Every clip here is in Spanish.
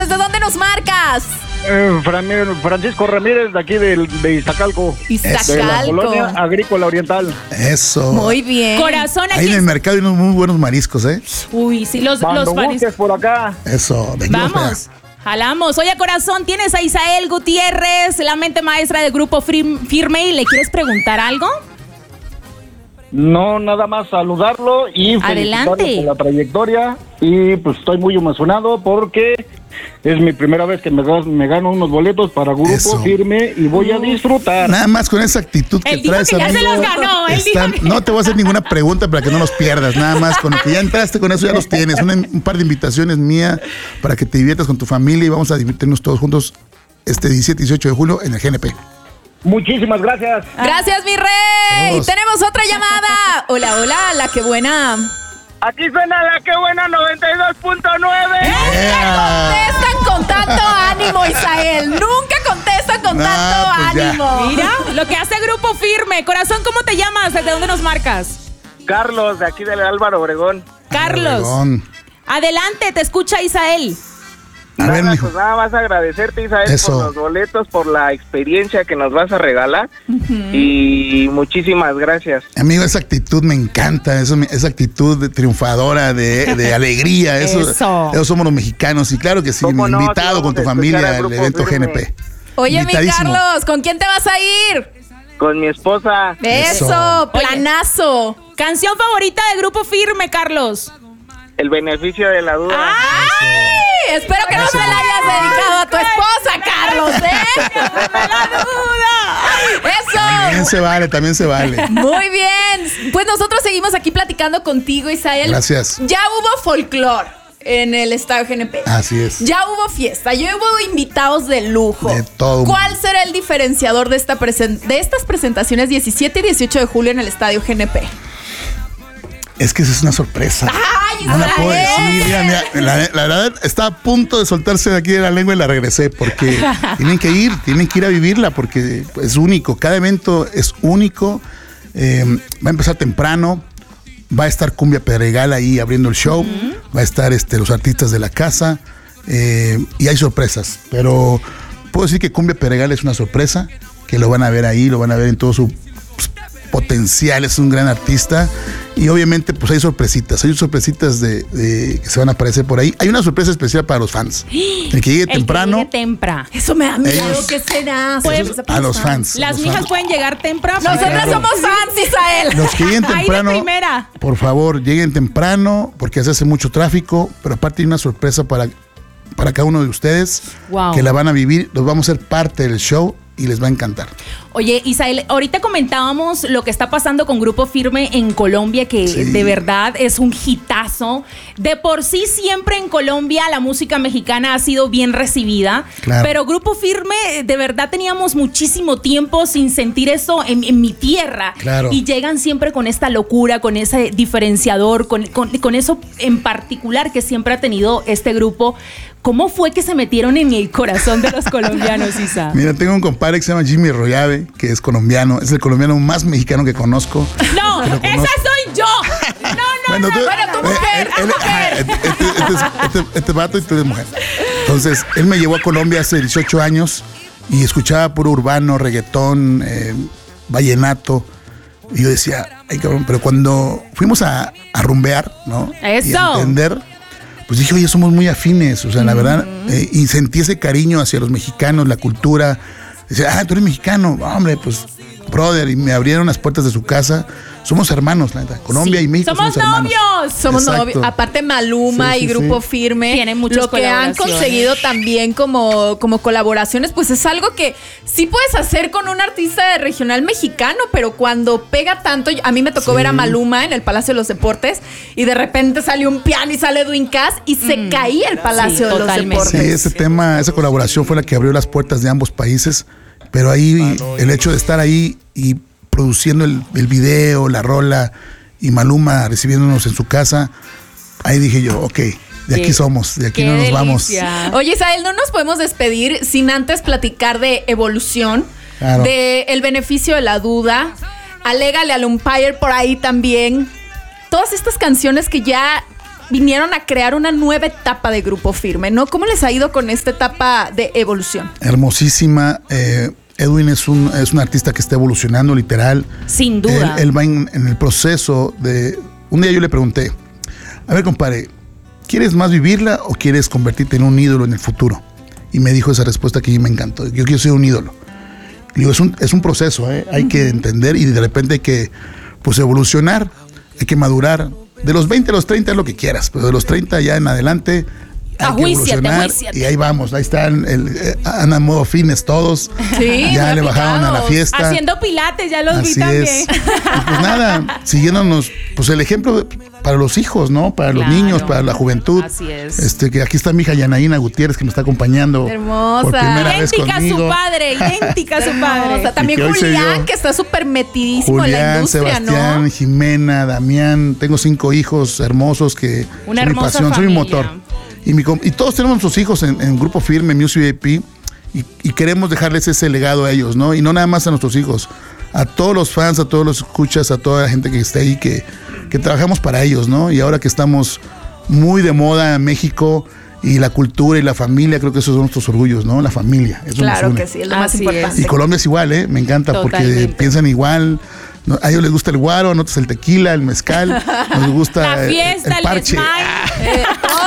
¿Desde dónde nos marcas? Francisco Ramírez, de aquí de Iztacalco. Iztacalco. De la colonia agrícola oriental. Eso. Muy bien. Corazón, Ahí aquí. en el mercado hay unos muy buenos mariscos, ¿eh? Uy, sí, los Cuando mariscos. busques por acá. Eso. Venimos para Vamos. Jalamos. Oye, corazón, tienes a Isael Gutiérrez, la mente maestra del grupo Firme, y le quieres preguntar algo. No, nada más saludarlo y felicitarlo Adelante. por la trayectoria. Y pues estoy muy emocionado porque es mi primera vez que me gano unos boletos para Grupo Eso. Firme y voy a disfrutar. Nada más con esa actitud que Él dijo traes, que ya se amigo, los ganó, él dijo que- no te voy a hacer ninguna pregunta para que no los pierdas. Nada más con lo que ya entraste, con eso ya los tienes. Un par de invitaciones mías para que te diviertas con tu familia y vamos a divertirnos todos juntos este 17 y 18 de julio en el GNP. Muchísimas gracias. Gracias, mi rey. Saludos. Tenemos otra llamada. Hola, hola, la que buena. Aquí suena la que buena 92.9. Contestan con tanto ánimo, Isael. Nunca contestan con No, tanto pues ya. ánimo. Mira, lo que hace Grupo Firme. Corazón, ¿cómo te llamas? ¿Desde dónde nos marcas? Carlos, de aquí del Álvaro Obregón. Carlos. Obregón. Adelante, te escucha Isael. A ver, mijo. Pues nada más agradecerte, Isael, Eso. por los boletos, por la experiencia que nos vas a regalar. Y muchísimas gracias. Amigo, esa actitud me encanta, esa actitud de triunfadora, de alegría, Eso. eso somos los mexicanos. Y claro que sí, ¿Cómo no? invitado Sí, con tu vamos a familia escuchar al al Grupo evento Firme. GNP. Oye, mi Invitadísimo. Carlos, ¿con quién te vas a ir? Con mi esposa. Eso, Eso. planazo. Canción favorita de Grupo Firme, Carlos. El beneficio de la duda. ¡Ay! Espero que no se la hayas dedicado a tu esposa, Carlos, También ¡Eso! también se vale. Muy bien. Pues nosotros seguimos aquí platicando contigo, Isael. Gracias. Ya hubo folclore en el Estadio GNP. Así es. Ya hubo fiesta, ya hubo invitados de lujo. De todo. ¿Cuál será el diferenciador de estas presentaciones 17 y 18 de julio en el Estadio GNP? Es que esa es una sorpresa. ¡Ay, No la puedo Israel! decir. Mira, la verdad está a punto de soltarse de aquí de la lengua y la regresé porque tienen que ir a vivirla porque es único. Cada evento es único. Va a empezar temprano. Va a estar Cumbia Pedregal ahí abriendo el show. Va a estar los artistas de la casa. Y hay sorpresas. Pero puedo decir que Cumbia Pedregal es una sorpresa. Que lo van a ver ahí, lo van a ver en todo su potencial, es un gran artista y obviamente pues hay sorpresitas de que se van a aparecer por ahí. Hay una sorpresa especial para los fans. El que llegue temprano. Que llegue temprano. Eso me da miedo. Ellos- ¿Qué será? Pues, a los fans. Las los mijas fans. pueden llegar temprano. Nosotras claro. somos fans, Isael. Los que lleguen Ahí de temprano, primera. por favor, lleguen temprano porque se hace mucho tráfico, pero aparte hay una sorpresa para cada uno de ustedes Wow. que la van a vivir, los vamos a ser parte del show y les va a encantar. Oye, Isael, ahorita comentábamos lo que está pasando con Grupo Firme en Colombia, que Sí. de verdad es un hitazo. De por sí siempre en Colombia la música mexicana ha sido bien recibida, Claro. pero Grupo Firme de verdad teníamos muchísimo tiempo sin sentir eso en mi tierra. Claro. Y llegan siempre con esta locura, con ese diferenciador, con eso en particular que siempre ha tenido este grupo. ¿Cómo fue que se metieron en el corazón de los colombianos, Isa? Mira, tengo un compadre que se llama Jimmy Royave, que es colombiano, es el colombiano más mexicano que conozco. No, Que lo esa conozco. soy yo. No, Bueno, tu mujer, este vato y tú eres mujer. Entonces, él me llevó a Colombia hace 18 años y escuchaba puro urbano, reggaetón, vallenato. Y yo decía, ay cabrón, pero cuando fuimos a rumbear, ¿no? Eso. Y a entender, pues dije, oye, somos muy afines, o sea, la verdad, y sentí ese cariño hacia los mexicanos, la cultura. Decía, tú eres mexicano, hombre, pues, brother, y me abrieron las puertas de su casa. Somos hermanos, la neta. Colombia Sí. y México Somos hermanos. novios. Somos Exacto. novios. Aparte Maluma Sí, sí, y Grupo sí. Firme. Tienen muchas lo que han colaboraciones. conseguido también como colaboraciones, pues es algo que sí puedes hacer con un artista de regional mexicano, pero cuando pega tanto, a mí me tocó Sí. ver a Maluma en el Palacio de los Deportes y de repente salió un piano y sale Edwin Cass y se caía el Palacio de los totalmente. Sí, Deportes. ese tema, esa colaboración fue la que abrió las puertas de ambos países, pero ahí el hecho de estar ahí y produciendo el video, la rola y Maluma recibiéndonos en su casa, ahí dije yo, ok, de aquí somos, de aquí Qué no nos vamos. delicia. Oye, Isael, no nos podemos despedir sin antes platicar de evolución, Claro. de el beneficio de la duda, alégale al umpire por ahí también. Todas estas canciones que ya vinieron a crear una nueva etapa de Grupo Firme, ¿no? ¿Cómo les ha ido con esta etapa de evolución? Hermosísima. Edwin es un artista que está evolucionando, literal. Sin duda. Él va en el proceso de... Un día yo le pregunté, a ver, compadre, ¿quieres más vivirla o quieres convertirte en un ídolo en el futuro? Y me dijo esa respuesta que me encantó. Yo quiero ser un ídolo. Le digo, es un proceso, hay que entender y de repente hay que pues evolucionar, hay que madurar. De los 20 a los 30 es lo que quieras, pero de los 30 ya en adelante hay que evolucionar. Y ahí vamos, ahí están, andan modo fines todos. Sí, ya le bajaron a la fiesta. Haciendo pilates, ya los Así vi también. es. Y pues nada, siguiéndonos, pues el ejemplo para los hijos, ¿no? Para los niños, para la juventud. Así es. Que aquí está mi hija Yanaína Gutiérrez, que me está acompañando. Hermosa. Por primera vez Idéntica a conmigo. su padre, idéntica a su padre. O sea, también Y que hoy se Julián, dio. que está súper metidísimo en la Julián, industria, Sebastián, ¿no? Jimena, Damián. Tengo 5 hijos hermosos que Una son mi hermosa pasión, soy mi familia. motor. Y todos tenemos nuestros hijos en Grupo Firme, Music VIP, y queremos dejarles ese legado a ellos, ¿no? Y no nada más a nuestros hijos, a todos los fans, a todos los escuchas, a toda la gente que esté ahí, que trabajamos para ellos, ¿no? Y ahora que estamos muy de moda en México y la cultura y la familia, creo que esos son nuestros orgullos, ¿no? La familia. Eso Claro nos une. que sí, es lo más Así importante. Y Colombia es igual, me encanta Totalmente. porque piensan igual. ¿No? A ellos les gusta el guaro, a nosotros el tequila, el mezcal, nos gusta La fiesta, el parche. desmayo.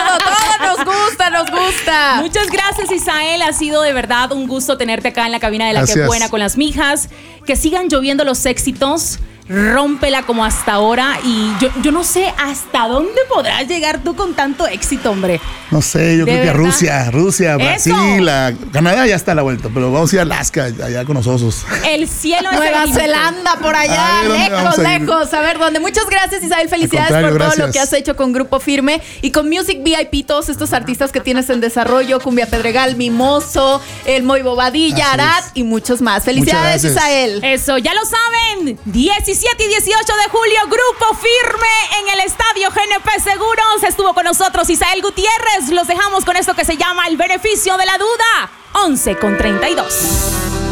Todo nos gusta. Muchas gracias, Isael. Ha sido de verdad un gusto tenerte acá en la cabina de La Que Gracias. Buena con las mijas. Que sigan lloviendo los éxitos. Rómpela como hasta ahora. Y yo no sé hasta dónde podrás llegar tú con tanto éxito, hombre. No sé, yo ¿De creo que a verdad? Rusia, Brasil, Eso. Canadá ya está a la vuelta, pero vamos a ir a Alaska, allá con los osos. El cielo es Nueva el límite. Zelanda, por allá, A ver, ¿dónde vamos a ir? lejos. A ver, ¿dónde? Muchas gracias, Isabel. Felicidades Al por contrario, todo lo gracias. que has hecho con Grupo Firme y con Music VIP, todos estos artistas que tienes en desarrollo, Cumbia Pedregal, Mimoso, El Moy Bobadilla, Así Arat es. y muchos más. Felicidades, Muchas gracias. Isael. Eso, ya lo saben. 17 y 18 de julio, Grupo Firme en el Estadio GNP Seguros. Estuvo con nosotros Isael Gutiérrez. Los dejamos con esto que se llama El Beneficio de la Duda. 11:32.